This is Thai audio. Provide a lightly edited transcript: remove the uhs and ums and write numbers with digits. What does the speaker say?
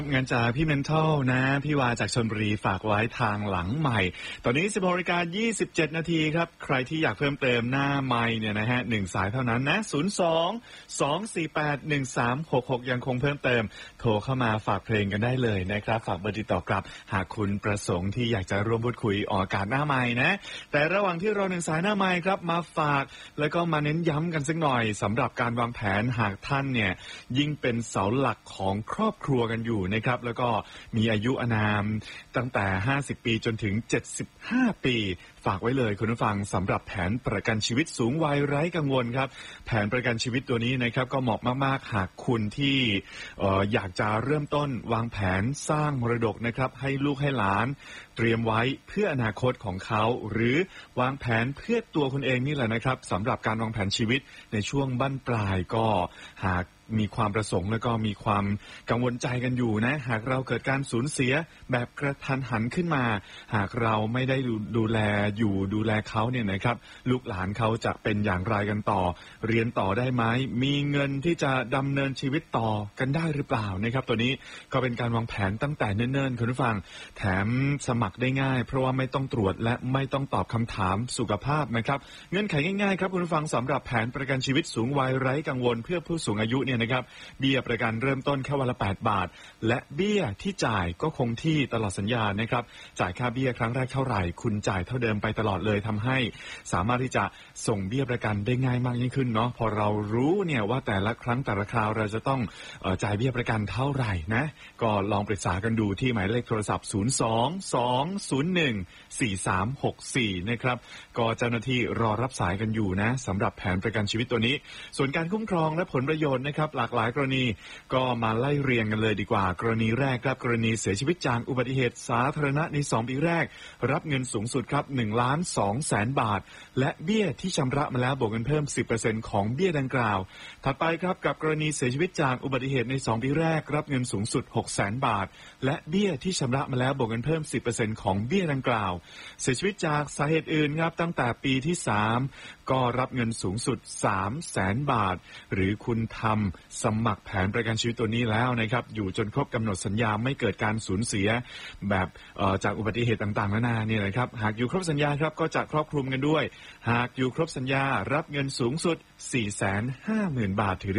งานจากพี่เมนทัลนะพี่วาจากชลบุรีฝากไว้ทางหลังใหม่ตอนนี้ 16:27 นาทีครับใครที่อยากเพิ่มเติมหน้าไมค์เนี่ยนะฮะ1สายเท่านั้นนะ02-248-1366ยังคงเพิ่มเติมโทรเข้ามาฝากเพลงกันได้เลยนะครับฝากเบอร์ติดต่อกลับหากคุณประสงค์ที่อยากจะร่วมพูดคุยออกอากาศหน้าไมค์นะแต่ระหว่างที่รอ1สายหน้าไมค์ครับมาฝากแล้วก็มาเน้นย้ำกันสักหน่อยสำหรับการวางแผนหากท่านเนี่ยยิ่งเป็นเสาหลักของครอบครัวกันอยู่นะครับแล้วก็มีอายุอานามตั้งแต่50ปีจนถึง75ปีฝากไว้เลยคุณผู้ฟังสำหรับแผนประกันชีวิตสูงวัยไร้กังวลครับแผนประกันชีวิตตัวนี้นะครับก็เหมาะมากๆหากคุณที่อยากจะเริ่มต้นวางแผนสร้างมรดกนะครับให้ลูกให้หลานเตรียมไว้เพื่ออนาคตของเขาหรือวางแผนเพื่อตัวคุณเองนี่แหละนะครับสำหรับการวางแผนชีวิตในช่วงบั้นปลายก็หากมีความประสงค์และก็มีความกังวลใจกันอยู่นะหากเราเกิดการสูญเสียแบบกระทันหันขึ้นมาหากเราไม่ได้ดูแลเขาเนี่ยนะครับลูกหลานเขาจะเป็นอย่างไรกันต่อเรียนต่อได้ไหมมีเงินที่จะดำเนินชีวิตต่อกันได้หรือเปล่านะครับตัวนี้ก็เป็นการวางแผนตั้งแต่เนิ่นๆคุณผู้ฟังแถมสมัครได้ง่ายเพราะว่าไม่ต้องตรวจและไม่ต้องตอบคำถามสุขภาพนะครับเงื่อนไขง่ายๆครับคุณผู้ฟังสำหรับแผนประกันชีวิตสูงวัยไร้กังวลเพื่อผู้สูงอายุเนี่ยนะครับเบี้ยประกันเริ่มต้นแค่วันละ8 บาทและเบี้ยที่จ่ายก็คงที่ตลอดสัญญานะครับจ่ายค่าเบี้ยครั้งแรกเท่าไหร่คุณจ่ายเท่าเดิมไปตลอดเลยทำให้สามารถที่จะส่งเบี้ยประกันได้ง่ายมากยิ่งขึ้นเนาะพอเรารู้เนี่ยว่าแต่ละครั้งแต่ละคราวเราจะต้องจ่ายเบี้ยประกันเท่าไหร่นะก็ลองปรึกษากันดูที่หมายเลขโทรศัพท์02-201-4364นะครับก็เจ้าหน้าที่รอรับสายกันอยู่นะสำหรับแผนประกันชีวิตตัวนี้ส่วนการคุ้มครองและผลประโยชน์นะครับหลากหลายกรณีก็มาไล่เรียงกันเลยดีกว่ากรณีแรกครับกรณีเสียชีวิตจากอุบัติเหตุสาธารณะใน2ปีแรกรับเงินสูงสุดครับ1,200,000 บาทและเบี้ยที่ชำระมาแล้วบวกเงินเพิ่ม 10% ของเบี้ยดังกล่าวถัดไปครับกับกรณีเสียชีวิตจากอุบัติเหตุใน2ปีแรกรับเงินสูงสุด 600,000 บาทและเบี้ยที่ชำระมาแล้วบวกเงินเพิ่ม 10% ของเบี้ยดังกล่าวเสียชีวิตจากสาเหตุอื่นครับตั้งแต่ปีที่3ก็รับเงินสูงสุด 300,000 บาทหรือคุณทำสมัครแผนประกันชีวิตตัวนี้แล้วนะครับอยู่จนครบกำหนดสัญญาไม่เกิดการสูญเสียแบบจากอุบัติเหตุต่างๆนานาเนี่ยนะครับหากอยู่ครบสัญญาครับก็จะครอบคลุมกันด้วยหากอยู่ครบสัญญารับเงินสูงสุด 450,000 บาทถือ